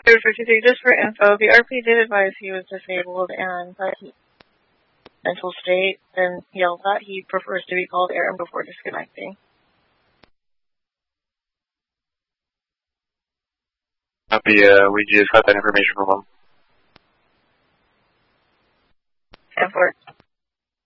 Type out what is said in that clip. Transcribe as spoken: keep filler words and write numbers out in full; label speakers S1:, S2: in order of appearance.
S1: Factor fifty-three, just for info, the R P did advise he was disabled and that he mental state, and he yelled that he prefers to be called Aaron before disconnecting.
S2: Copy, uh, we just got that information from him.
S1: And for